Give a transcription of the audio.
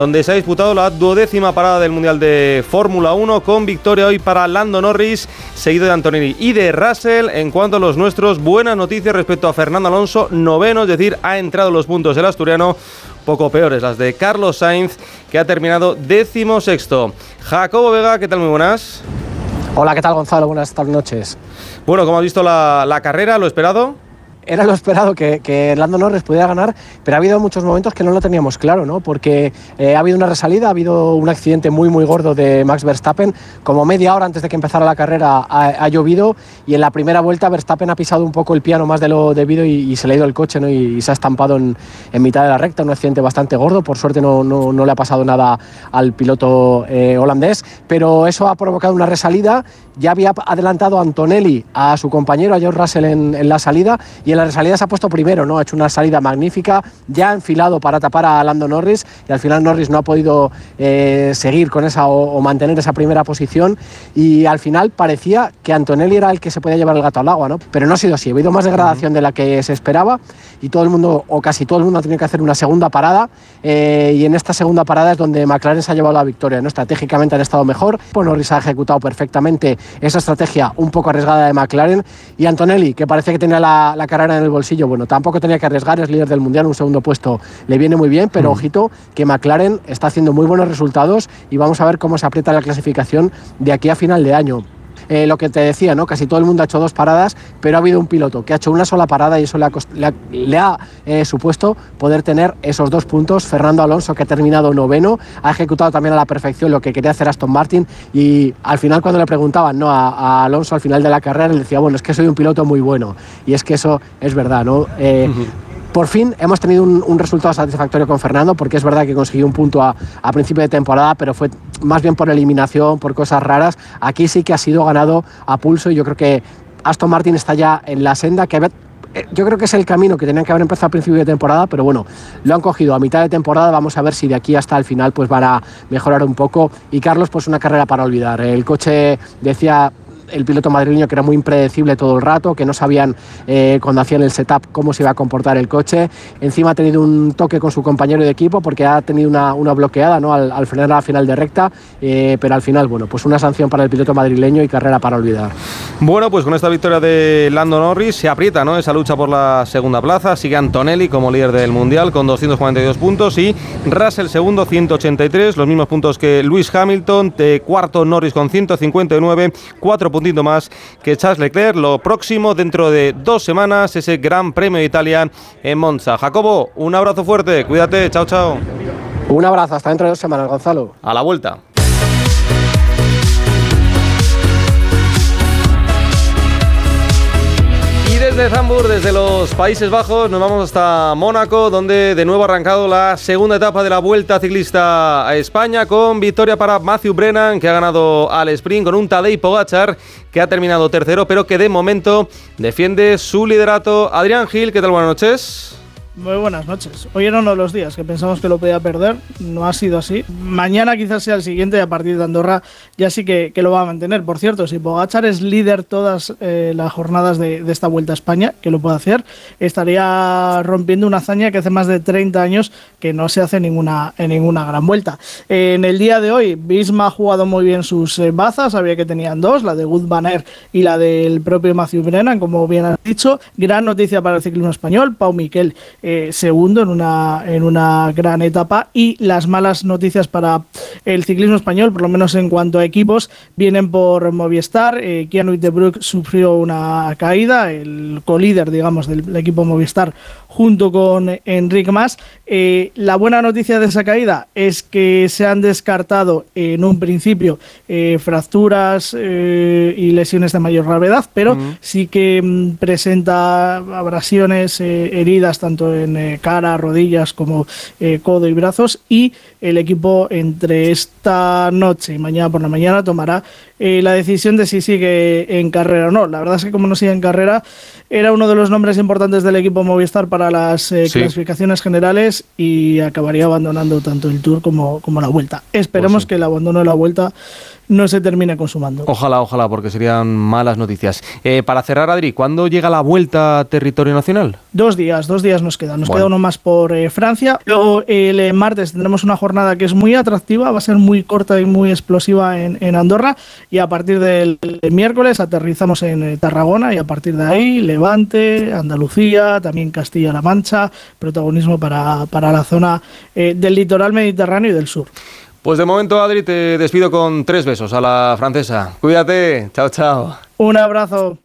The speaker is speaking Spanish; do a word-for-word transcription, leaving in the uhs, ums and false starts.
donde se ha disputado la duodécima parada del Mundial de Fórmula uno, con victoria hoy para Lando Norris, seguido de Antonelli y de Russell. En cuanto a los nuestros, buenas noticias respecto a Fernando Alonso, noveno, es decir, ha entrado los puntos el asturiano, poco peores las de Carlos Sainz, que ha terminado décimo sexto. Jacobo Vega, ¿qué tal? Muy buenas. Hola, ¿qué tal, Gonzalo? Buenas noches. Bueno, ¿cómo has visto la, la carrera? ¿Lo esperado? Era lo esperado que, que Lando Norris pudiera ganar, pero ha habido muchos momentos que no lo teníamos claro, ¿no? Porque eh, ha habido una resalida, ha habido un accidente muy muy gordo de Max Verstappen, como media hora antes de que empezara la carrera ha, ha llovido, y en la primera vuelta Verstappen ha pisado un poco el piano más de lo debido y, y se le ha ido el coche, ¿no? y, y se ha estampado en, en mitad de la recta, un accidente bastante gordo. Por suerte no, no, no le ha pasado nada al piloto eh, holandés, pero eso ha provocado una resalida. Ya había adelantado Antonelli a su compañero, a George Russell, en, en la salida, y en la salida se ha puesto primero, ¿no? Ha hecho una salida magnífica, ya ha enfilado para tapar a Lando Norris, y al final Norris no ha podido eh, seguir con esa o, o mantener esa primera posición, y al final parecía que Antonelli era el que se podía llevar el gato al agua, ¿no? Pero no ha sido así, ha habido más degradación de la que se esperaba, y todo el mundo, o casi todo el mundo, ha tenido que hacer una segunda parada, eh, y en esta segunda parada es donde McLaren se ha llevado la victoria, ¿no? Estratégicamente han estado mejor, pues Norris ha ejecutado perfectamente esa estrategia un poco arriesgada de McLaren, y Antonelli, que parece que tenía la, la carrera en el bolsillo, bueno, tampoco tenía que arriesgar, es líder del Mundial, un segundo puesto le viene muy bien, pero mm. ojito que McLaren está haciendo muy buenos resultados y vamos a ver cómo se aprieta la clasificación de aquí a final de año. Eh, lo que te decía, ¿no? Casi todo el mundo ha hecho dos paradas, pero ha habido un piloto que ha hecho una sola parada y eso le ha, cost- le ha, le ha eh, supuesto poder tener esos dos puntos. Fernando Alonso, que ha terminado noveno, ha ejecutado también a la perfección lo que quería hacer Aston Martin, y al final, cuando le preguntaban, ¿no? a, a Alonso al final de la carrera, le decía, bueno, es que soy un piloto muy bueno, y es que eso es verdad, ¿no? Eh, uh-huh. Por fin hemos tenido un, un resultado satisfactorio con Fernando, porque es verdad que consiguió un punto a, a principio de temporada, pero fue más bien por eliminación, por cosas raras. Aquí sí que ha sido ganado a pulso, y yo creo que Aston Martin está ya en la senda que había, yo creo que es el camino que tenían que haber empezado a principio de temporada, pero bueno, lo han cogido a mitad de temporada. Vamos a ver si de aquí hasta el final pues van a mejorar un poco. Y Carlos, pues una carrera para olvidar. El coche, decía el piloto madrileño, que era muy impredecible todo el rato, que no sabían eh, cuando hacían el setup cómo se iba a comportar el coche. Encima ha tenido un toque con su compañero de equipo porque ha tenido una, una bloqueada, ¿no? al, al frenar a la final de recta, eh, pero al final, bueno, pues una sanción para el piloto madrileño y carrera para olvidar. Bueno, pues con esta victoria de Lando Norris se aprieta, ¿no? esa lucha por la segunda plaza. Sigue Antonelli como líder del Mundial con doscientos cuarenta y dos puntos, y Russell segundo, ciento ochenta y tres, los mismos puntos que Lewis Hamilton. De cuarto Norris con ciento cincuenta y nueve, cuatro puntos más que Charles Leclerc. Lo próximo dentro de dos semanas, ese Gran Premio de Italia en Monza. Jacobo, un abrazo fuerte, cuídate, chao, chao. Un abrazo, hasta dentro de dos semanas, Gonzalo. A la vuelta. Desde Zandvoort, desde los Países Bajos, nos vamos hasta Mónaco, donde de nuevo ha arrancado la segunda etapa de la Vuelta Ciclista a España, con victoria para Matthew Brennan, que ha ganado al sprint, con un Tadej Pogačar que ha terminado tercero, pero que de momento defiende su liderato. Adrián Gil, ¿qué tal? Buenas noches. Muy buenas noches. Hoy era uno de los días que pensamos que lo podía perder, no ha sido así. Mañana quizás sea el siguiente, y a partir de Andorra ya sí que, que lo va a mantener. Por cierto, si Pogačar es líder todas eh, las jornadas de, de esta Vuelta a España, que lo puede hacer, estaría rompiendo una hazaña que hace más de treinta años que no se hace ninguna, en ninguna gran vuelta. Eh, en el día de hoy, Visma ha jugado muy bien sus eh, bazas, sabía que tenían dos, la de Wout van Aert y la del propio Matthew Brennan, como bien has dicho. Gran noticia para el ciclismo español, Pau Miquel Eh, segundo en una, en una gran etapa, y las malas noticias para el ciclismo español, por lo menos en cuanto a equipos, vienen por Movistar. eh, Kian Uijtdebroek sufrió una caída, el colíder, digamos, del equipo Movistar, junto con Enric Mas. Eh, la buena noticia de esa caída es que se han descartado en un principio eh, fracturas eh, y lesiones de mayor gravedad, pero uh-huh. sí que mm, presenta abrasiones, eh, heridas tanto en eh, cara, rodillas como eh, codo y brazos, y el equipo entre esta noche y mañana por la mañana tomará eh, la decisión de si sigue en carrera o no. La verdad es que como no sigue en carrera, era uno de los nombres importantes del equipo Movistar para las eh, sí. clasificaciones generales, y acabaría abandonando tanto el Tour como, como la Vuelta. Esperemos pues sí. que el abandono de la Vuelta no se termine consumando. Ojalá, ojalá, porque serían malas noticias. Eh, para cerrar, Adri, ¿cuándo llega la vuelta a territorio nacional? Dos días, dos días nos quedan. Nos bueno. queda uno más por eh, Francia. Luego el eh, martes tendremos una jornada que es muy atractiva, va a ser muy corta y muy explosiva en, en Andorra, y a partir del miércoles aterrizamos en eh, Tarragona, y a partir de ahí Levante, Andalucía, también Castilla-La Mancha, protagonismo para, para la zona eh, del litoral mediterráneo y del sur. Pues de momento, Adri, te despido con tres besos a la francesa. Cuídate, chao, chao. Un abrazo.